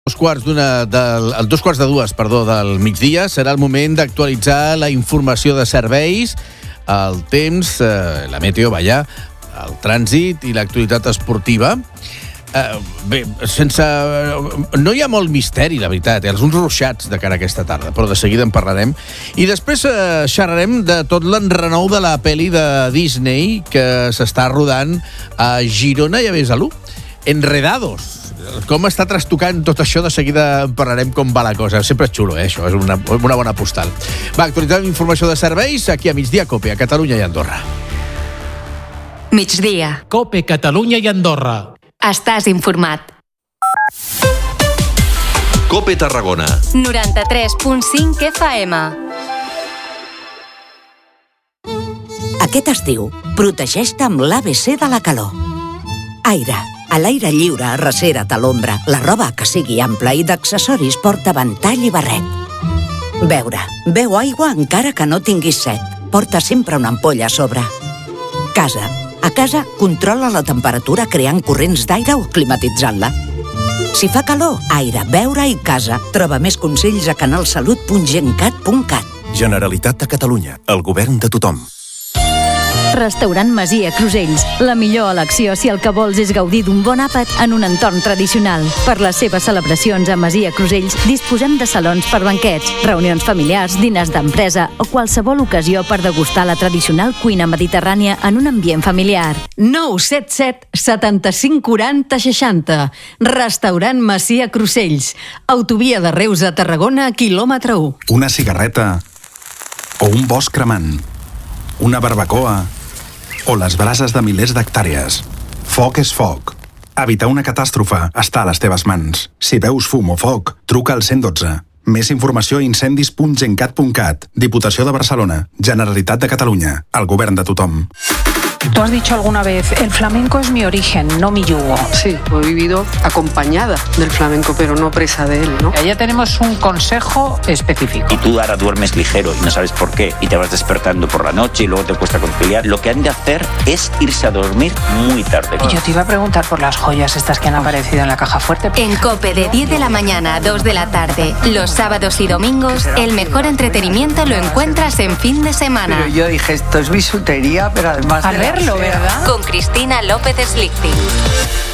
2 quarts de dues del migdia serà el moment d'actualitzar la informació de serveis, el temps, la meteo, el trànsit i l'actualitat esportiva. No hi ha molt misteri, la veritat, uns ruixats de cara a aquesta tarda, però de seguida en parlarem. I després xerrarem de tot l'enrenou de la pel·li de Disney que s'està rodant a Girona i a Besalú. Enredados. Com està trastocant tot això, de seguida en parlarem com va la cosa. Sempre és xulo, això, és una bona postal. Va, actualitzem informació de serveis aquí a Migdia Cope, a Catalunya i Andorra. Migdia. Cope, Catalunya i Andorra. Estàs informat. Cope Tarragona. 93.5 FM. Aquest estiu, protegeix-te amb l'ABC de la calor. Aire. A l'aire lliure, arrecera't a l'ombra. La roba que sigui ampla i d'accessoris porta ventall i barret. Beure. Beu aigua encara que no tinguis set. Porta sempre una ampolla a sobre. Casa. A casa, controla la temperatura creant corrents d'aire o climatitzant-la. Si fa calor, aire, beure i casa. Troba més consells a canalsalut.gencat.cat. Generalitat de Catalunya. El govern de tothom. Restaurant Masia Crusells. La millor elecció si el que vols és gaudir d'un bon àpat en un entorn tradicional. Per les seves celebracions a Masia Crusells disposem de salons per banquets, reunions familiars, diners d'empresa o qualsevol ocasió per degustar la tradicional cuina mediterrània en un ambient familiar. 977 75 40 60. Restaurant Masia Crusells. Autovia de Reus a Tarragona, quilòmetre 1. Una cigarreta o un bosc cremant. Una barbacoa o les brases de milers d'hectàrees. Foc és foc. Evitar una catàstrofe està a les teves mans. Si veus fum o foc, truca al 112. Més informació a incendis.gencat.cat. Diputació de Barcelona. Generalitat de Catalunya. El govern de tothom. Tú has dicho alguna vez, el flamenco es mi origen, no mi yugo. Sí, he vivido acompañada del flamenco, pero no presa de él, ¿no? Ya tenemos un consejo específico. Y tú ahora duermes ligero y no sabes por qué, y te vas despertando por la noche y luego te cuesta conciliar. Lo que han de hacer es irse a dormir muy tarde. Y yo te iba a preguntar por las joyas estas que han aparecido en la caja fuerte. En Cope, de 10 de la mañana a 2 de la tarde, los sábados y domingos, el mejor entretenimiento lo encuentras en fin de semana. Pero yo dije, esto es bisutería, pero además... ¿verdad? Con Cristina López Slichting.